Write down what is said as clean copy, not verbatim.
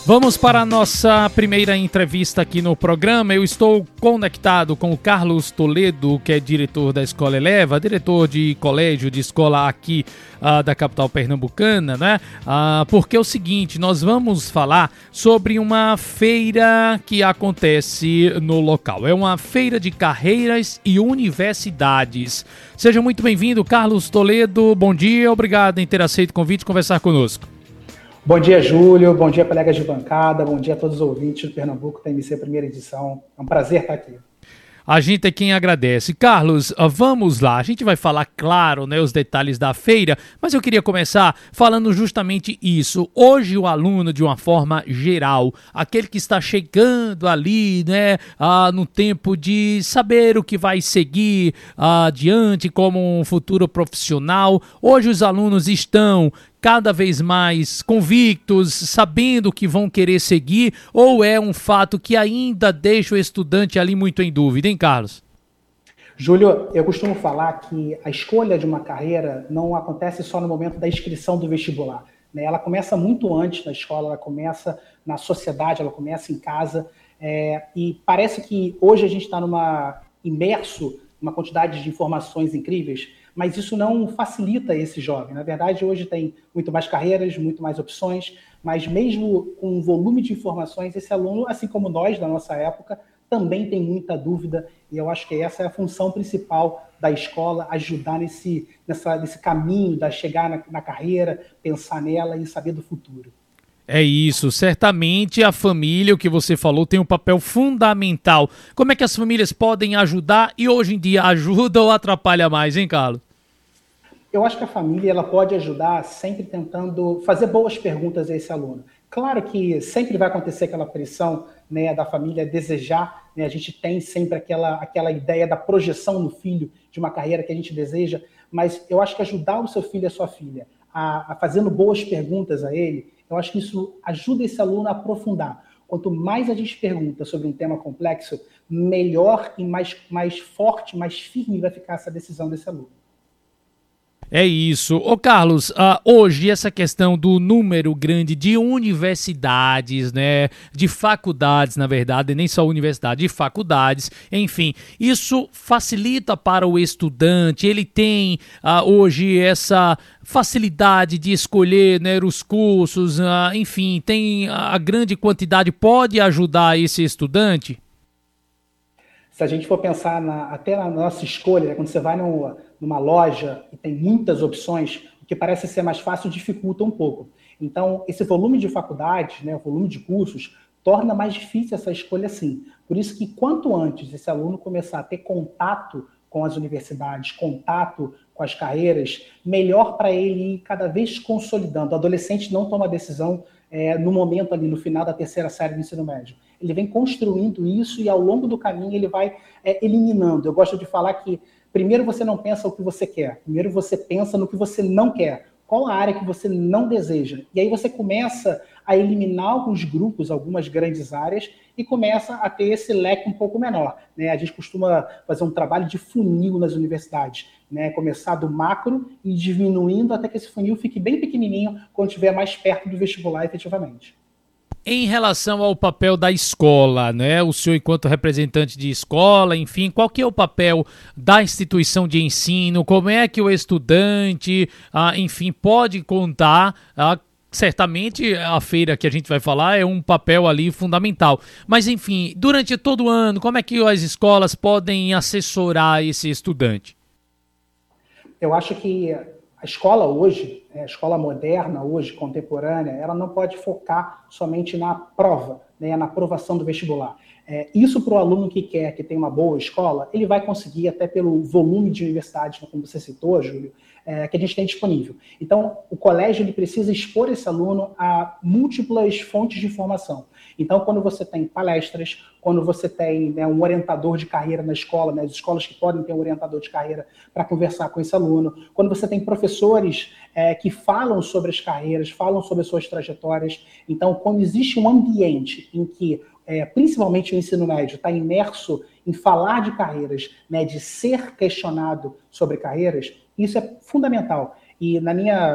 Vamos para a nossa primeira entrevista aqui no programa. Eu estou conectado com o Carlos Toledo, que é diretor da Escola Eleva, diretor de colégio, de escola aqui da capital pernambucana, né? Porque é o seguinte, nós vamos falar sobre uma feira que acontece no local. É uma feira de carreiras e universidades. Seja muito bem-vindo, Carlos Toledo. Bom dia, obrigado em ter aceito o convite e conversar conosco. Bom dia, Júlio. Bom dia, colegas de bancada. Bom dia a todos os ouvintes do Pernambuco TMC Primeira Edição. É um prazer estar aqui. A gente é quem agradece. Carlos, vamos lá. A gente vai falar, claro, né, os detalhes da feira, mas eu queria começar falando justamente isso. Hoje o aluno, de uma forma geral, aquele que está chegando ali, né, no tempo de saber o que vai seguir adiante como um futuro profissional, hoje os alunos estão cada vez mais convictos, sabendo que vão querer seguir, ou é um fato que ainda deixa o estudante ali muito em dúvida, hein, Carlos? Júlio, eu costumo falar que a escolha de uma carreira não acontece só no momento da inscrição do vestibular, né? Ela começa muito antes na escola, ela começa na sociedade, ela começa em casa, e parece que hoje a gente está imerso numa quantidade de informações incríveis, mas isso não facilita esse jovem. Na verdade, hoje tem muito mais carreiras, muito mais opções, mas mesmo com um volume de informações, esse aluno, assim como nós, da nossa época, também tem muita dúvida, e eu acho que essa é a função principal da escola, ajudar nesse caminho de chegar na carreira, pensar nela e saber do futuro. É isso, certamente a família, o que você falou, tem um papel fundamental. Como é que as famílias podem ajudar e hoje em dia ajuda ou atrapalha mais, hein, Carlos? Eu acho que a família ela pode ajudar sempre tentando fazer boas perguntas a esse aluno. Claro que sempre vai acontecer aquela pressão, né, da família desejar, né, a gente tem sempre aquela ideia da projeção no filho de uma carreira que a gente deseja, mas eu acho que ajudar o seu filho e a sua filha a fazendo boas perguntas a ele, eu acho que isso ajuda esse aluno a aprofundar. Quanto mais a gente pergunta sobre um tema complexo, melhor e mais forte, mais firme vai ficar essa decisão desse aluno. É isso. Ô Carlos, hoje essa questão do número grande de universidades, né, de faculdades, na verdade, nem só universidade, de faculdades, enfim, isso facilita para o estudante, ele tem hoje essa facilidade de escolher, né, os cursos, enfim, tem a grande quantidade, pode ajudar esse estudante? Se a gente for pensar até na nossa escolha, né, quando você vai numa loja e tem muitas opções, o que parece ser mais fácil dificulta um pouco. Então, esse volume de faculdades, né, o volume de cursos, torna mais difícil essa escolha sim. Por isso que quanto antes esse aluno começar a ter contato com as universidades, contato com as carreiras, melhor para ele ir cada vez consolidando. O adolescente não toma decisão no momento ali, no final da terceira série do ensino médio. Ele vem construindo isso e ao longo do caminho ele vai eliminando. Eu gosto de falar que primeiro você não pensa o que você quer, primeiro você pensa no que você não quer. Qual a área que você não deseja? E aí você começa a eliminar alguns grupos, algumas grandes áreas, e começa a ter esse leque um pouco menor, né? A gente costuma fazer um trabalho de funil nas universidades, né? Começar do macro e diminuindo até que esse funil fique bem pequenininho quando estiver mais perto do vestibular efetivamente. Em relação ao papel da escola, né? O senhor enquanto representante de escola, enfim, qual que é o papel da instituição de ensino? Como é que o estudante, enfim, pode contar? Certamente a feira que a gente vai falar é um papel ali fundamental. Mas, enfim, durante todo o ano, como é que as escolas podem assessorar esse estudante? Eu acho que a escola hoje, a escola moderna hoje, contemporânea, ela não pode focar somente na prova, né, na aprovação do vestibular. Isso para o aluno que quer, que tem uma boa escola, ele vai conseguir até pelo volume de universidades, como você citou, Júlio, que a gente tem disponível. Então, o colégio ele precisa expor esse aluno a múltiplas fontes de informação. Então, quando você tem palestras, quando você tem, né, um orientador de carreira na escola, né, as escolas que podem ter um orientador de carreira para conversar com esse aluno, quando você tem professores que falam sobre as carreiras, falam sobre as suas trajetórias. Então, quando existe um ambiente em que principalmente o ensino médio está imerso em falar de carreiras, né, de ser questionado sobre carreiras, isso é fundamental. E na minha